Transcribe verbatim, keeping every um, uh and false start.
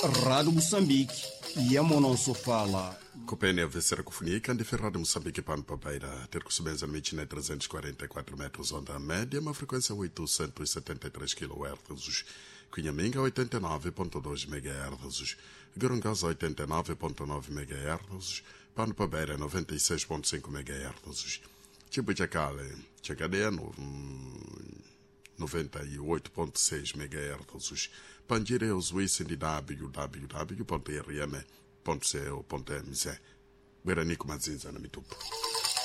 Rádio Moçambique e a Mononso fala. Kupeni a vesera kufunika ndi Rádio Moçambique pano pa Beira, ter kusubenza limite trezentos e quarenta e quatro metros onda média, uma frequência oitocentos e setenta e três quilohertz, Cunhaminga oitenta e nove ponto dois megahertz, Gorongosa oitenta e nove ponto nove megahertz, pano pa Beira noventa e seis ponto cinco megahertz, Chibuchacale, Chacadea noventa e oito ponto seis megahertz, Pangireus Wiss de w w w ponto r m ponto co ponto m z. Beranico Mazinza na mitupo.